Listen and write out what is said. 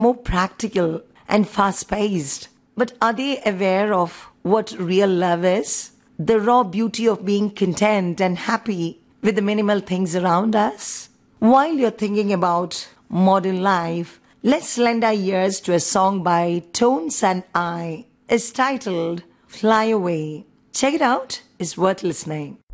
more practical and fast paced. But are they aware of what real love is? The raw beauty of being content and happy with the minimal things around us? While you're thinking about modern life, let's lend our ears to a song by Tones and I. It's titled Fly Away. Check it out, it's worth listening.